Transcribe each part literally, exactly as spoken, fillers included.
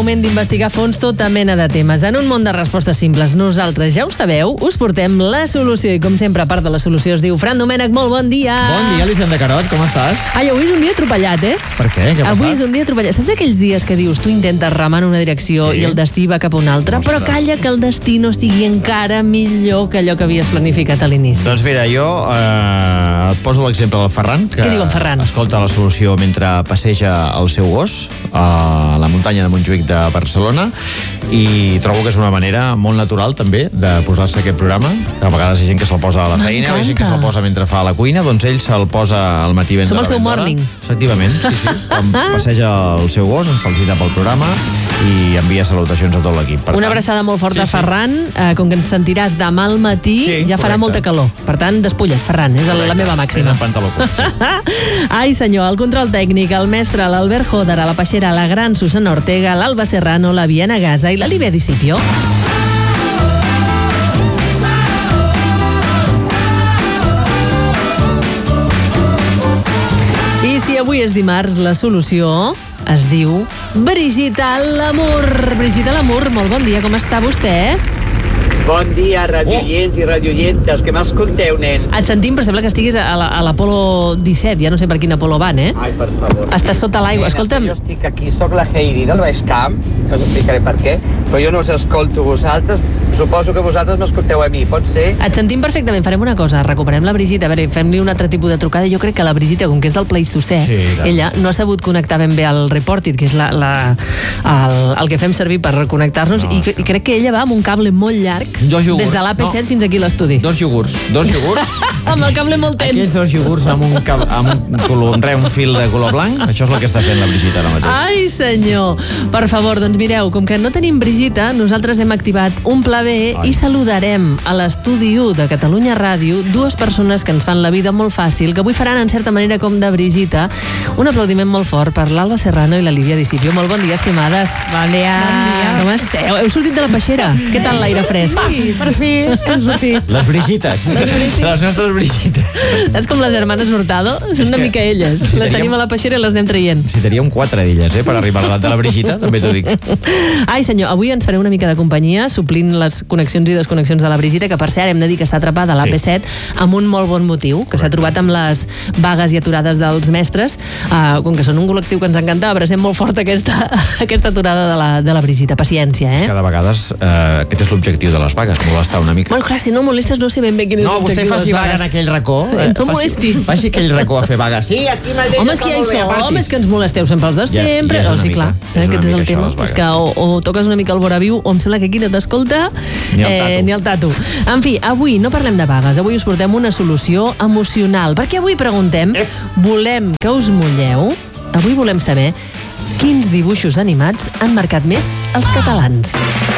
moment d'investigar a fons tota mena de temes. En un món de respostes simples, nosaltres, ja ho sabeu, us portem la solució. I com sempre, a part de la solució, es diu Fran Domènech, molt bon dia. Bon dia, Elisenda Carot, com estàs? Ai, avui és un dia atropellat, eh? Per què? Què ha passat? Avui és un dia atropellat. Saps aquells dies que dius, tu intentes remar en una direcció sí. i el destí va cap a una altra, Ostres. Però calla que el destí no sigui encara millor que allò que havies planificat a l'inici. Doncs mira, jo eh, et poso l'exemple del Ferran, que Què diu en Ferran? escolta la solució mentre passeja el seu gos a la muntanya de Montjuïc de Barcelona, i trobo que és una manera molt natural també de posar-se aquest programa, que a vegades hi ha gent que se'l posa a la feina, hi ha gent que se'l posa mentre fa la cuina, doncs ell se'l posa al matí ben Som d'hora. el seu morning. Efectivament, sí, sí. Quan passeja el seu gos, ens felicita pel programa i envia salutacions a tot l'equip. Per Una tant, abraçada molt forta, sí, sí. Ferran, eh, com que ens sentiràs demà al matí, Sí, ja farà correcte. molta calor. Per tant, despulla't, Ferran, és la meva màxima. És en pantaló curt, sí. Ai, senyor, el control tècnic, el mestre, l'Albert Joder, a la Peixera, la gran Susana Ortega, l'Alba Serrano, la Viena Gasa i la Líbia Discipio. I si avui és dimarts, la solució es diu Brigitte Lamour. Brigitte Lamour, molt bon dia, com està vostè? Bon dia, radioients oh. i radioientes, que m'escolteu, nen? Et sentim, però sembla que estiguis a la- a l'Apolo disset, ja no sé per quin Apolo van, eh? Ai, per favor. Estàs sota l'aigua, Nena, escolta'm. Jo estic aquí, sóc la Heidi del Baix Camp, que us explicaré per què, però jo no us escolto vosaltres, suposo que vosaltres m'escolteu a mi, pot ser? Et sentim perfectament, farem una cosa, recuperem la Brigitte, a veure, fem-li un altre tipus de trucada. Jo crec que la Brigitte, com que és del Pleistocè, Sí, i tant. ella no ha sabut connectar ben bé al Reportit, que és la, la, el, el que fem servir per connectar-nos, No, i, sí. i crec que ella va amb un cable molt llarg, Dos iogurts, des de l'A P set no. fins aquí a l'estudi. Dos iogurts, dos iogurts. Amb el cable molt tens. Aquells dos iogurts amb un, cab- amb un, color, un, re, un fil de color blanc, això és el que està fent la Brigitte ara mateix. Ai, senyor. Per favor, doncs mireu, com que no tenim Brigitte, nosaltres hem activat un pla B Ai. i saludarem a l'estudi u de Catalunya Ràdio dues persones que ens fan la vida molt fàcil, que avui faran en certa manera com de Brigitte. Un aplaudiment molt fort per l'Alba Serrano i la Líbia Discipio. Molt bon dia, estimades. Bon dia. Bon dia. Com esteu? Heu sortit de la peixera? Què tal l'aire fresc? Sí, per fi hem sortit. Les Brigittes, les nostres Brigittes. Saps com les germanes Hurtado? Són una que- mica elles. si Les teníem- tenim a la peixera i les anem traient. Si teníem quatre d'elles, eh, per arribar a l'edat de la Brigitte, també t'ho dic. Ai, senyor, avui ens fareu una mica de companyia suplint les connexions i desconnexions de la Brigitte, que per cert hem de dir que està atrapada a l'A P set amb un molt bon motiu, que s'ha trobat amb les vagues i aturades dels mestres. Uh, com que són un col·lectiu que ens encanta, abracem molt fort aquesta, aquesta aturada de la, de la Brigitte. Paciència, eh? Cada vegada eh, aquest és l'objectiu de les vagues, molestar una mica. Bueno, clar, si no molestes no sé ben bé quin és No, vostè l'objectiu de faci les vaga en vagues. aquell racó. Eh, no faci- molesti. Faci aquell racó a fer vaga. Sí, aquí mateix. Home, és que ja hi som, home, és que ens molesteu sempre els de Ja- sempre. ja és oh, una sí, mica, clar, és eh, una aquest és mica el això, tema. les vagues. És que o, o toques una mica el vora viu, o em sembla que aquí no t'escolta Ni el tato. ni el tato. En fi, avui no parlem de vagues, avui us portem una solució emocional, perquè avui preguntem, volem que us mulleu, avui volem saber quins dibuixos animats han marcat més els catalans.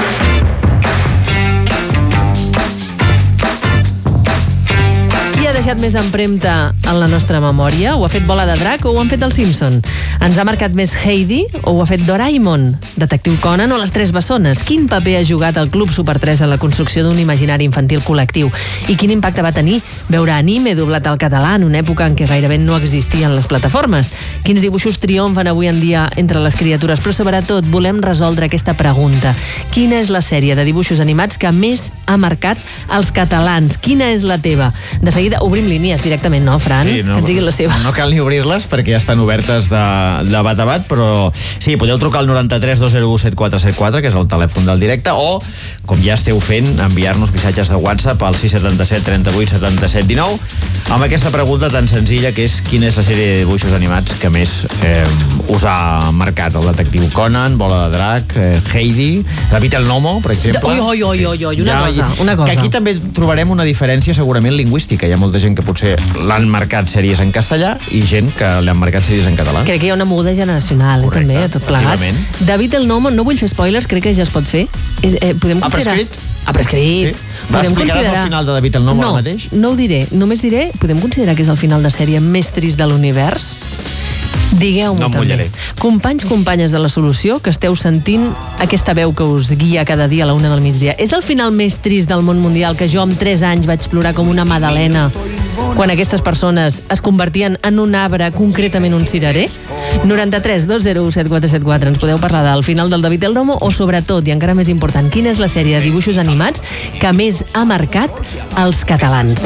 Qui ha deixat més empremta en la nostra memòria? Ho ha fet Bola de Drac o ho han fet els Simpson? Ens ha marcat més Heidi o ho ha fet Doraemon? Detectiu Conan o les Tres Bessones? Quin paper ha jugat el Club Super tres en la construcció d'un imaginari infantil col·lectiu? I quin impacte va tenir veure anime doblat al català en una època en què gairebé no existien les plataformes? Quins dibuixos triomfen avui en dia entre les criatures? Però sobretot volem resoldre aquesta pregunta. Quina és la sèrie de dibuixos animats que més ha marcat els catalans? Quina és la teva? De seguida obrim línies directament, no, Fran? Sí, no, que et diguin la seva. no cal ni obrir-les perquè ja estan obertes de, de bat a bat, però sí, podeu trucar al noranta-tres dos zero u set quatre set quatre, que és el telèfon del directe, o, com ja esteu fent, enviar-nos missatges de WhatsApp al sis set set, trenta-vuit, setanta-set, dinou, amb aquesta pregunta tan senzilla que és quina és la sèrie de dibuixos animats que més eh, us ha marcat. El detectiu Conan, Bola de Drac, eh, Heidi, la Vita el Gnomo, per exemple. Ui, ui, ui, ui, ui, una cosa, una cosa. Que aquí també trobarem una diferència segurament lingüística. Hi ha molta gent que potser l'han marcat sèries en castellà i gent que l'han marcat sèries en català. Crec que hi ha una moguda generacional, eh, Correcte, també, a tot plegat. efectivament. David el Nomo, no vull fer spoilers, crec que ja es pot fer. És, eh, podem Ha considerar... prescrit? Ha prescrit. Sí. Va, explicaràs el final de David el Nomo no, ara mateix? No ho diré, només diré, podem considerar que és el final de sèrie més trist de l'univers? Digueu-m'ho No em també. mullaré. Companys, companyes de la solució, que esteu sentint aquesta veu que us guia cada dia a la una del migdia. És el final més trist del món mundial que jo amb tres anys vaig plorar com una madalena quan aquestes persones es convertien en un arbre, concretament un cirerer? noranta-tres dos zero u set quatre set quatre. Ens podeu parlar del final del David el Nomo o, sobretot, i encara més important, quina és la sèrie de dibuixos animats que més ha marcat els catalans?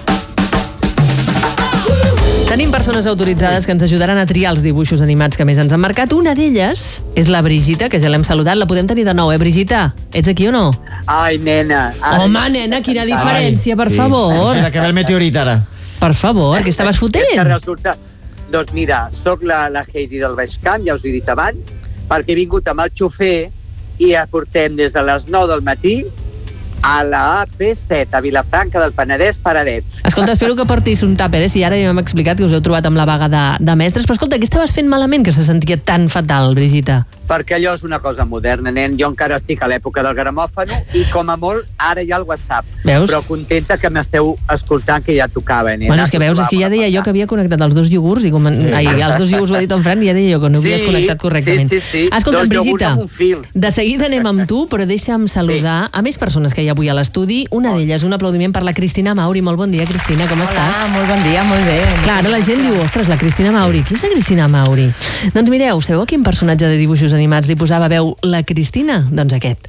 Tenim persones autoritzades que ens ajudaran a triar els dibuixos animats que més ens han marcat. Una d'elles és la Brigita, que ja l'hem saludat. La podem tenir de nou, eh, Brigita? Ets aquí o no? Ai, nena. Ai. Home, nena, quina diferència, per Sí. favor. Mira que ve el meteorit ara. Per favor, què estaves fotent? És que resulta... Doncs mira, sóc la, la Heidi del Baix Camp, ja us ho he dit abans, perquè he vingut amb el xofer i ja portem des de les nou del matí a la A P set, a Vilafranca del Penedès, Paradets. Escolta, espero que portis un tàper, eh? Si ara ja m'hem explicat que us heu trobat amb la vaga de, de mestres, però escolta, què estaves fent malament que se sentia tan fatal, Brigita? Perquè allò és una cosa moderna, nen. Jo encara estic a l'època del gramòfano i, com a molt, ara hi ha el WhatsApp. Veus? Però contenta que m'esteu escoltant, que ja tocava, nena. Bueno, és que veus, és que ja deia jo que havia connectat els dos iogurts, i com, ai, els dos iogurts ho ha dit en Fran, i ja deia jo que no ho havies Sí, connectat correctament. sí, sí, sí. Escolta, Dos iogurts Brigita, amb un fil. de seguida anem amb tu, però deixa'm saludar a més persones que hi ha avui a l'estudi. Una d'elles, un aplaudiment per la Cristina Mauri. Molt bon dia, Cristina, com estàs? Hola, molt bon dia, molt bé. Clar, ara la gent diu, ostres, la Cristina Mauri. Qui és la Cristina Mauri? Doncs mireu, sabeu a quin personatge de dibuixos animats li posava veu la Cristina? Doncs aquest.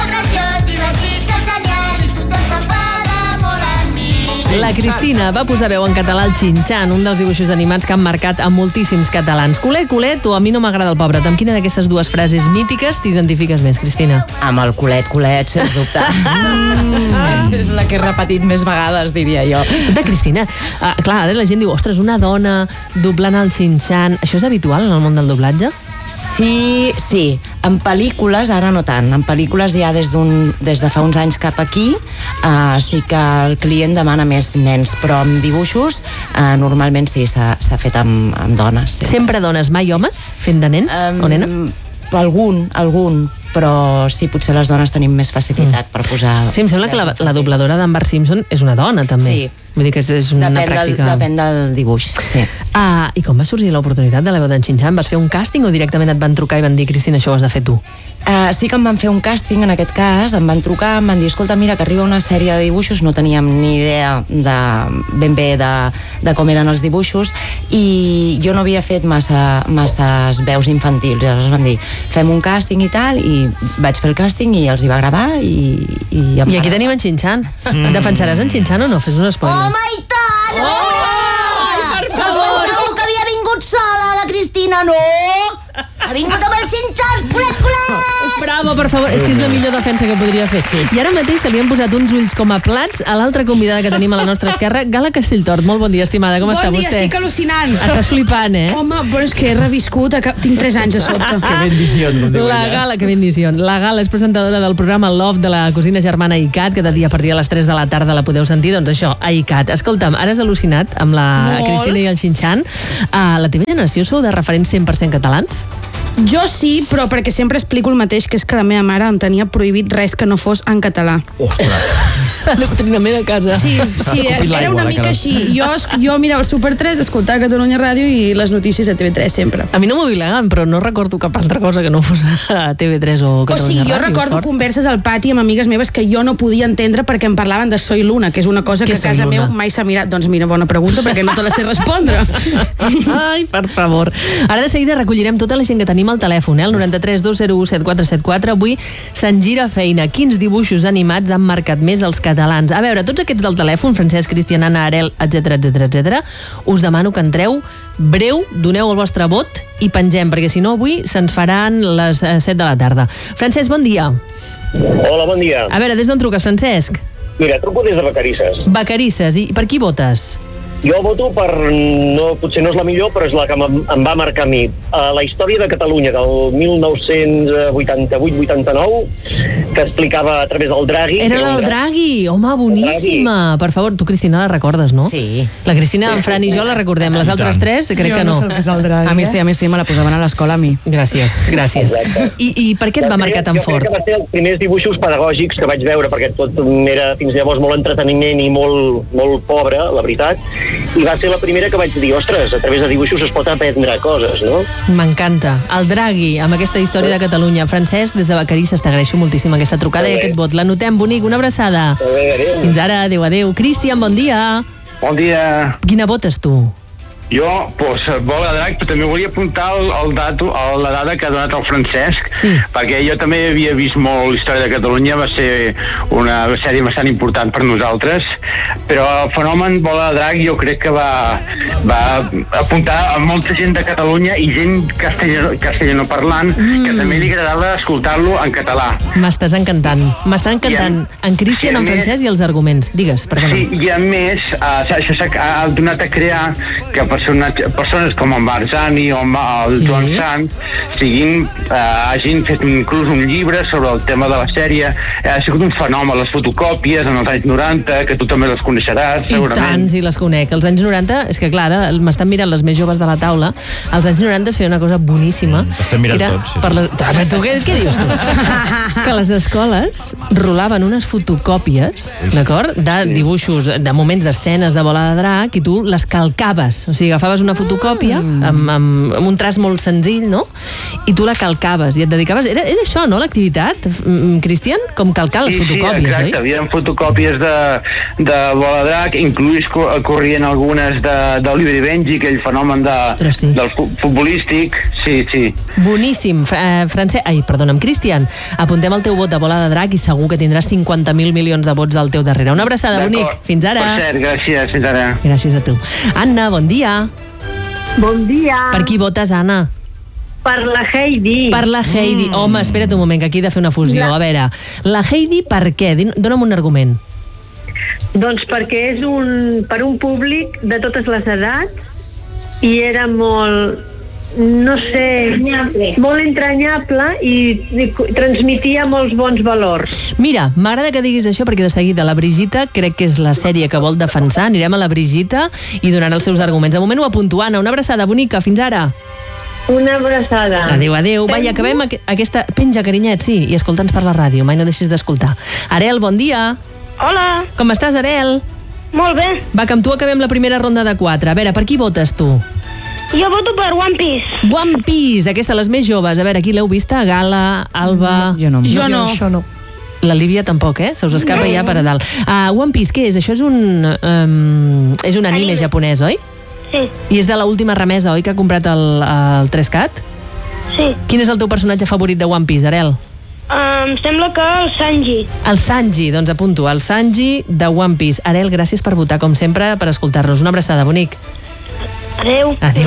La Cristina va posar veu en català al Xinxan, un dels dibuixos animats que han marcat a moltíssims catalans. Culet, culet, o a mi no m'agrada el pobret. Amb quina d'aquestes dues frases mítiques t'identifiques més, Cristina? Amb el culet, culet, sens dubte. Mm. És la que he repetit més vegades, diria jo. Escolta, Cristina, uh, clar, ara la gent diu, ostres, una dona doblant el Xinxan. Això és habitual en el món del doblatge? Sí, sí. En pel·lícules, ara no tant. En pel·lícules ja des, d'un, des de fa uns anys cap aquí uh, sí que el client demana més nens, però amb dibuixos uh, normalment sí, s'ha, s'ha fet amb, amb dones. Sempre, Sempre dones, mai homes, fent de nen um, o nena? Algun, algun, però sí, potser les dones tenim més facilitat mm. per posar... Sí, em sembla que la, la dobladora d'en Bart Simpson és una dona, també. Sí. Vull dir que és, és una depèn pràctica... Del, depèn del dibuix, sí. Ah, i com va sorgir l'oportunitat de la veu d'en Xinxan? Vas fer un càsting o directament et van trucar i van dir, Cristina, això ho has de fer tu? Uh, sí que em van fer un càsting, en aquest cas, em van trucar, em van dir, escolta, mira, que arriba una sèrie de dibuixos, no teníem ni idea de, ben bé de, de com eren els dibuixos, i jo no havia fet massa, masses veus infantils, i aleshores van dir, fem un càsting i tal, i vaig fer el càsting i els hi va agradar, i... I, I aquí tenim en Xinxan. Mm. Defensaràs en Xinxan o no? Fes un spoiler. Home, i tant! Oh, per favor! Pensàveu que havia vingut sola, la Cristina, no? Ha vingut amb el Xinxan, culet, culet! Bravo, per favor, és que és la millor defensa que podria fer. I ara mateix se li han posat uns ulls com a plats a l'altra convidada que tenim a la nostra esquerra, Gala Castelltort. Molt bon dia, estimada, com bon està dia, vostè? estic al·lucinant. Estàs flipant, eh? Home, però és que he reviscut, a... tinc tres anys a sota. Que bendició, com diuen La ja. Gala, que bendició. La Gala és presentadora del programa Love de la cosina germana ICAT, que de dia per dia a les tres de la tarda la podeu sentir. Doncs això, a ICAT. Escolta'm, ara has al·lucinat amb la Molt. Cristina i el Xinxan. Uh, la teva generació sou de referents cent per cent catalans? Jo sí, però perquè sempre explico el mateix, que és que la meva mare em tenia prohibit res que no fos en català. Ostres. L'adoctrinament a casa. Sí, sí, escopit era l'aigua, una la mica cara. així. Jo, jo mirava el Super tres, escoltava Catalunya Ràdio i les notícies a T V tres sempre. A mi no m'obligaven, però no recordo cap altra cosa que no fos a T V tres o O Catalunya sigui, jo Ràdio. recordo fort. converses al pati amb amigues meves que jo no podia entendre perquè em parlaven de Soy Luna, que és una cosa Què que és a casa Soy Luna? meu mai s'ha mirat. Doncs mira, bona pregunta, perquè no te la sé respondre. Ai, per favor. Ara de seguida recollirem tota la gent que tenim al telèfon, eh? El noranta-tres dos zero u set quatre set quatre. Avui se'n gira feina. Quins dibuixos animats han marcat més els catalans? A veure, tots aquests del telèfon, Francesc, Cristian, Anna, Arel, etcètera, etcètera, etcètera, us demano que entreu breu, doneu el vostre vot i pengem, perquè si no avui se'ns faran les eh, set de la tarda. Francesc, bon dia. Hola, bon dia. A veure, des d'on truques, Francesc? Mira, truco des de Vacarisses. Vacarisses. I per qui votes? Jo voto per... No, potser no és la millor, però és la que em, em va marcar a mi. Uh, la història de Catalunya del mil nou-cents vuitanta-vuit vuitanta-nou, que explicava a través del Draghi. Era que el un gra- Draghi. Home, boníssima. Per favor, tu, Cristina, la recordes, no? Sí. La Cristina, en Fran i jo la recordem. Les altres tres, crec que no. A mi sí, a mi sí, me la posaven a l'escola a mi. Gràcies, gràcies. Exacte. I, I per què et va marcar tan jo fort? crec que va ser els primers dibuixos pedagògics que vaig veure, perquè tot era fins llavors molt entreteniment i molt, molt pobre, la veritat, i va ser la primera que vaig dir, ostres, a través de dibuixos es pot aprendre coses, no? M'encanta. El Draghi, amb aquesta història de Catalunya. Francesc, des de Vacarisses, t'agraeixo moltíssim aquesta trucada i aquest vot. L'anotem, bonic, una abraçada. Adéu, adéu. Fins ara, adéu, adéu. Cristian, bon dia. Bon dia. Quina votes tu? Jo, doncs, Bola de Drac, però també volia apuntar el, el dato, el, la dada que ha donat el Francesc, sí. perquè jo també havia vist molt Història de Catalunya, va ser una sèrie bastant important per nosaltres, però el fenomen Bola de Drac jo crec que va, va apuntar a molta gent de Catalunya i gent castellano, castellano parlant, mm. que també li agradava escoltar-lo en català. M'estàs encantant. M'està encantant en, en Cristian, en Francesc i els arguments. Digues, perdona. Sí, i a més, uh, això s'ha donat a crear que persones com en Barzani o el sí. Joan Sant siguin, eh, hagin fet inclús un llibre sobre el tema de la sèrie. Ha sigut un fenomen, les fotocòpies en els anys noranta, que tu també les coneixeràs, segurament. I tant, sí, les conec. Els anys noranta, és que clar, m'estan mirant les més joves de la taula, als anys noranta es feia una cosa boníssima. Mm, T'estem mirant tots. Sí. Per les... Tu, què, què dius tu? Que les escoles rolaven unes fotocòpies, d'acord? De dibuixos, de moments d'escenes de Bola de Drac, i tu les calcaves. O sigui, agafaves una fotocòpia amb, amb, amb un traç molt senzill, no? I tu la calcaves i et dedicaves... Era, era això, no, l'activitat, Cristian? Com calcar les sí, fotocòpies, sí, exacte. oi? Hi havia fotocòpies de, de Bola de Drac, inclús corrien algunes de, d'Oliver i Benji, aquell fenomen de, Ostres, sí. del futbolístic. Sí, sí. Boníssim. Eh, Francesc, ai, perdona'm, Cristian, apuntem el teu vot de Bola de Drac i segur que tindràs cinquanta mil milions de vots al teu darrere. Una abraçada, bonic. Fins ara. Per cert, gràcies. Fins ara. Gràcies a tu. Anna, bon dia. Bon dia. Per qui votes, Anna? Per la Heidi. Per la Heidi. Mm. Home, espera't un moment, que aquí he de fer una fusió. La... A veure, la Heidi per què? Dóna'm un argument. Doncs perquè és un, per un públic de totes les edats i era molt, no sé, entranyable. molt entranyable i, i transmetia molts bons valors. Mira, m'agrada que diguis això perquè de seguida la Brigitta crec que és la sèrie que vol defensar. Anirem a la Brigitta i donarà els seus arguments. De moment ho apunto, Anna. Una abraçada bonica. Fins ara. Una abraçada. Adéu, adéu. Va, i acabem aqu aquesta... Penja, carinyet, sí, i escolta'ns per la ràdio. Mai no deixis d'escoltar. Arel, bon dia. Hola. Com estàs, Arel? Molt bé. Va, que amb tu acabem la primera ronda de quatre. A veure, per qui votes tu? Jo voto per One Piece. One Piece, aquesta, les més joves. A veure, aquí l'heu vista? Gala, Alba... No, jo no. Jo no. Jo no. La Lívia tampoc, eh? Se us escapa no. ja per a dalt. Uh, One Piece, què és? Això és un... Um, és un anime, anime japonès, oi? Sí. I és de l'última remesa, oi, que ha comprat el, el tres cat? Sí. Quin és el teu personatge favorit de One Piece, Arel? Em sembla que el Sanji. El Sanji, doncs apunto, el Sanji de One Piece. Arel, gràcies per votar, com sempre, per escoltar-nos. Una abraçada, bonic. Adéu. Adéu.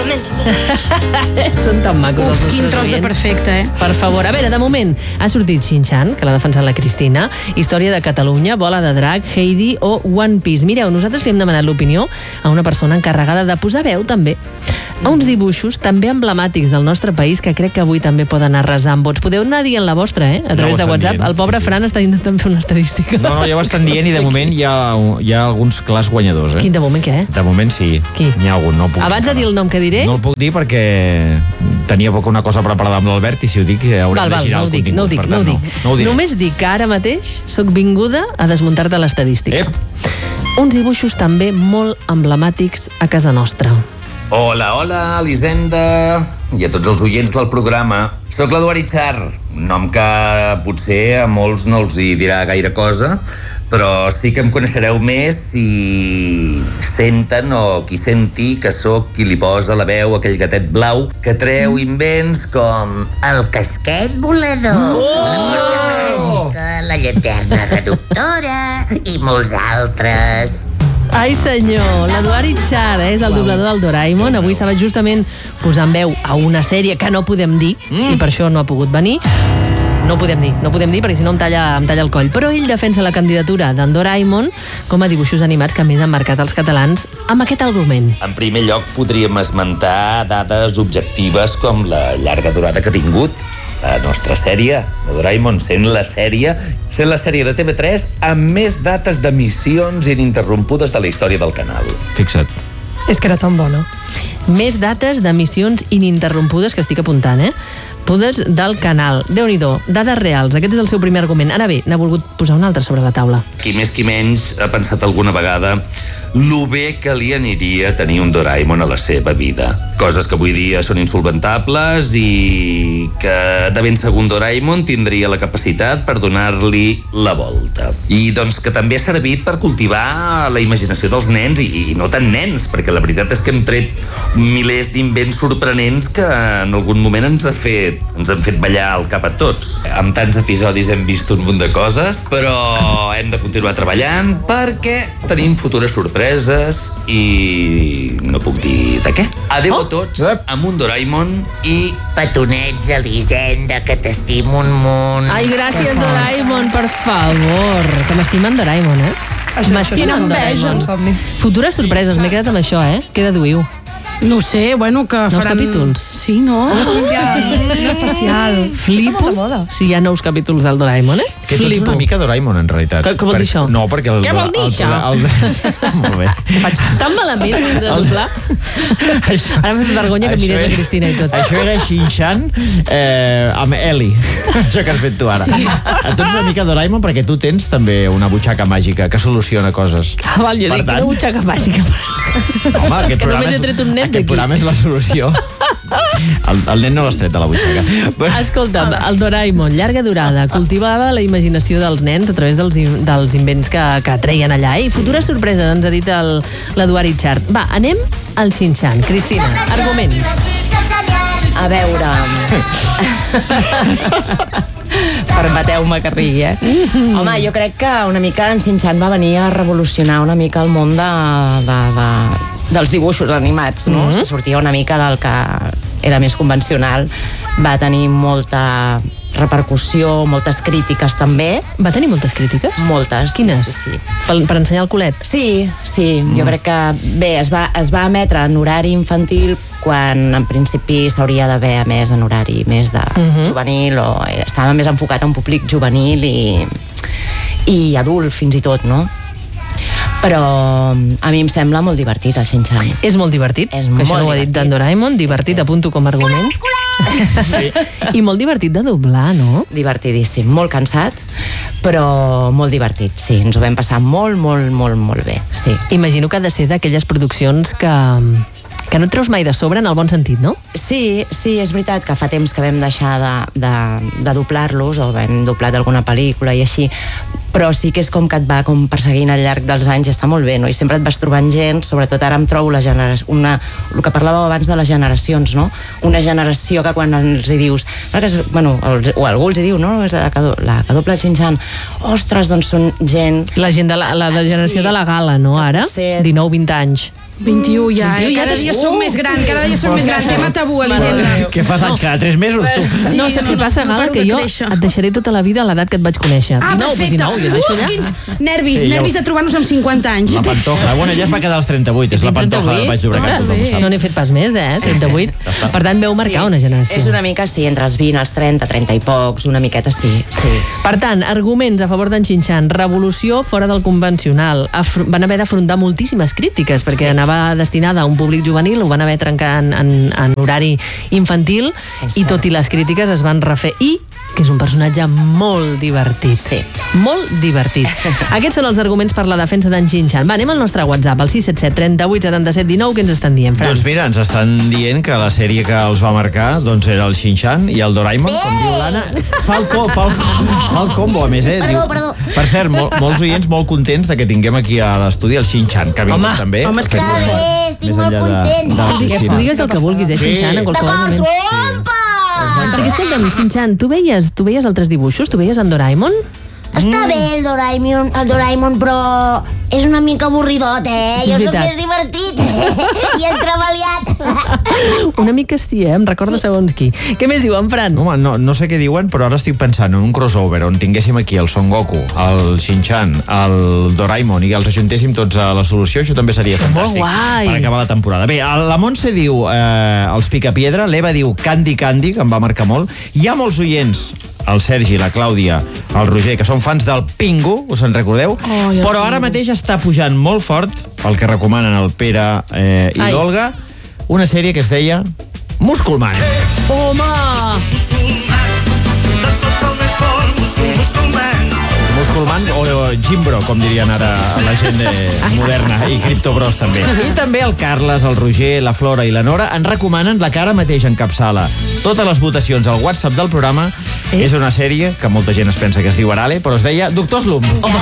Són tan macos els nostres Quin tros de perfecte, eh? Per favor, a veure, de moment ha sortit Shin-Chan, que l'ha defensat la Cristina, Història de Catalunya, Bola de Drac, Heidi o One Piece. Mireu, nosaltres li hem demanat l'opinió a una persona encarregada de posar veu també a uns dibuixos també emblemàtics del nostre país que crec que avui també poden arrasar amb vots. Podeu anar dient la vostra, eh? A través no de WhatsApp. Dient. El pobre Fran està intentant fer una estadística. No, no, ja ho estan dient i de moment hi ha, hi ha alguns clars guanyadors, eh? Quin de moment, què? De moment sí. Qui? N'hi ha algun, no puc Abans dir, de dir el nom que diré... No el puc dir perquè tenia poc una cosa preparada amb l'Albert i si ho dic haurem val, de girar val, no el dic, contingut. no ho dic, tant, no ho dic. No, no ho diré. Només dic que ara mateix soc vinguda a desmuntar-te l'estadística. Ep. Uns dibuixos també molt emblemàtics a casa nostra. Hola, hola, Elisenda i a tots els oients del programa. Soc l'Eduard Itxar, un nom que potser a molts no els hi dirà gaire cosa, però sí que em coneixereu més si senten o qui senti que sóc qui li posa la veu a aquell gatet blau que treu invents com el casquet volador, oh! la porta màgica, la llanterna reductora i molts altres. Ai senyor, l'Eduard Itxar és el doblador del Doraemon. Avui estava justament posant veu a una sèrie que no podem dir mm. i per això no ha pogut venir. No ho podem dir, no ho podem dir perquè si no em talla, em talla el coll. Però ell defensa la candidatura d'en Doraemon com a dibuixos animats que més han marcat els catalans amb aquest argument. En primer lloc podríem esmentar dades objectives com la llarga durada que ha tingut la nostra sèrie de Doraemon, sent la sèrie sent la sèrie de T V tres amb més dates d'emissions ininterrompudes de la història del canal. Fixa't. És que era tan bona. Més dates d'emissions ininterrompudes, que estic apuntant, eh? Podes del canal. Déu-n'hi-do, dades reals. Aquest és el seu primer argument. Ara bé, n'ha volgut posar un altre sobre la taula. Qui més qui menys ha pensat alguna vegada lo bé que li aniria tenir un Doraemon a la seva vida. Coses que avui dia són insolventables i que de ben segur un Doraemon tindria la capacitat per donar-li la volta. I doncs que també ha servit per cultivar la imaginació dels nens i, i no tan nens, perquè la veritat és que hem tret milers d'invents sorprenents que en algun moment ens ha fet ens han fet ballar el cap a tots. Amb tants episodis hem vist un munt de coses, però hem de continuar treballant perquè tenim futures sorpreses i no puc dir de què. Adéu oh. a tots, amb un Doraemon i petonets, Elisenda, que t'estimo un munt. Ai, gràcies, Doraemon, per favor. Que m'estimen Doraemon, eh? M'estimen Doraemon. Futures sorpreses, m'he quedat amb això, eh? Què deduïu? No sé, bueno, que nous faran... capítols. Sí, no? Un especial. Un especial. Flipo si hi ha nous capítols del Doraemon, eh? Que tu ets una mica Doraemon, en realitat. Què vol dir això? No, perquè... El, Què vol dir el, això? El, el, molt bé. Faig tan malament de doblar. Ara m'ha fet vergonya que mirés a Cristina i tot. Això era Shin-chan eh, amb Eli. Això que has fet tu ara. Sí. Tu ets una mica Doraemon perquè tu tens també una butxaca màgica que soluciona coses. Ah, val, jo dic que una butxaca màgica. Home, aquest que programa, només he tret un nen aquest programa és la solució. El, el nen no l'has tret de la butxaca. Escolta'm, el Doraemon, llarga durada, cultivava la imaginació dels nens a través dels, dels invents que, que treien allà. I futures sorpreses, ens ha dit l'Eduard Itxart. Va, anem al Shin-chan. Cristina, arguments. A veure... Permeteu-me que rigui, eh? Mm-hmm. Home, jo crec que una mica en Shin-chan va venir a revolucionar una mica el món de, de, de, dels dibuixos animats, no? Mm-hmm. Se sortia una mica del que era més convencional. Va tenir molta repercussió, moltes crítiques també. Va tenir moltes crítiques? Moltes. Quines? Sí, sí, sí. Per, per ensenyar el culet? Sí, sí. Mm. Jo crec que, bé, es va, es va emetre en horari infantil quan en principi s'hauria d'haver emès en horari més de uh-huh. juvenil, o estava més enfocat a un públic juvenil i, i adult fins i tot, no? Però a mi em sembla molt divertit el Shin-chan. És molt divertit, és que molt això no ho ha dit d'en Doraemon, divertit, és, és. apunto com a argument. Sí. I molt divertit de doblar, no? Divertidíssim, molt cansat, però molt divertit, sí. Ens ho vam passar molt, molt, molt, molt bé, sí. Imagino que ha de ser d'aquelles produccions que... que no et treus mai de sobre en el bon sentit, no? Sí, sí, és veritat que fa temps que vam deixar de, de, de doblar-los, o vam doblat alguna pel·lícula i així, però sí que és com que et va com perseguint al llarg dels anys i està molt bé, no? I sempre et vas trobant gent, sobretot ara em trobo la generació, una, el que parlàveu abans de les generacions, no? Una generació que quan els hi dius, bueno, o algú els hi diu, no? És la que, la que dobla Shin-chan, ostres, doncs són gent... La gent de la, la de generació sí. de la gala, no? Ara? dinou vint anys. vint-i-u ja, eh? Cada dia som més gran, cada dia som més gran. Tema tabú, Elisenda. Què fas anys? Cada tres mesos, tu? Sí, no, saps què passa, Gal? Que jo et deixaré tota la vida a l'edat que et vaig conèixer. Ah, perfecte. dinou, jo et deixo allà. Uf, quins nervis, sí, nervis de trobar-nos amb cinquanta anys. La pantoja. Bueno, ja es va quedar als trenta-vuit, és la pantoja del Baix Llobregat. No n'he fet pas més, eh? trenta-vuit. Per tant, veu marcar una generació. És una mica, sí, entre els vint, els trenta, trenta i pocs, una miqueta sí, sí. Per tant, arguments a favor d'en Shin-chan. Revolució fora del convencional. Van haver d'afrontar moltíssimes crítiques, perquè anava destinada a un públic juvenil, ho van haver trencat en, en, en horari infantil i tot i les crítiques es van refer. I que és un personatge molt divertit. Sí. Molt divertit. Aquests són els arguments per la defensa d'en Shin-chan. Va, anem al nostre WhatsApp, al sis set set, trenta-vuit, setanta-set, dinou. Què ens estan dient, Fran? Doncs mira, ens estan dient que la sèrie que els va marcar doncs era el Shin-chan i el Doraemon, com diu l'Anna. Fa el, co, fa, el, fa el combo, a més, eh? Perdó, diu, perdó. Per cert, mol, molts oients molt contents de que tinguem aquí a l'estudi el Shin-chan, que ha vingut home, també. Home, és que estic molt content. Tu digues el que vulguis, eh, Shin-chan, en qualsevol moment. Trompa! Perquè, escolta'm, Shin-chan, tu veies, tu veies altres dibuixos? Tu veies en Doraemon? Està bé el Doraemon, el Doraemon, però és una mica avorridot, eh? Jo soc més divertit, eh? I entremaliat. Una mica sí, eh? Em recorda sí. segons qui. Què més diuen, Fran? Home, no, no sé què diuen, però ara estic pensant en un crossover on tinguéssim aquí el Son Goku, el Shin-chan, el Doraemon i els ajuntéssim tots a la solució, això també seria això fantàstic per acabar la temporada. Bé, la Montse diu eh, els Picapiedra, l'Eva diu Candy Candy, que em va marcar molt. Hi ha molts oients, el Sergi, la Clàudia, el Roger, que són fans del Pingu, us en recordeu? Oh, però ara mateix està pujant molt fort, pel que recomanen el Pere eh, i l'Olga, una sèrie que es deia Musculman. Home! Musculman o Gimbro, com dirien ara la gent eh, moderna, i Criptobros també. I també el Carles, el Roger, la Flora i la Nora ens recomanen la que ara mateix encapçala totes les votacions al WhatsApp del programa. És, és una sèrie que molta gent es pensa que es diu Arale, però es deia Doctor Slump.